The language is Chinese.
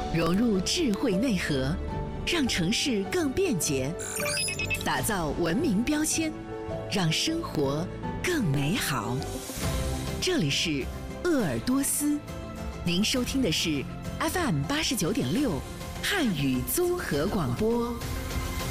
融入智慧内核，让城市更便捷，打造文明标签，让生活更美好。这里是鄂尔多斯，您收听的是 FM 89.6汉语综合广播。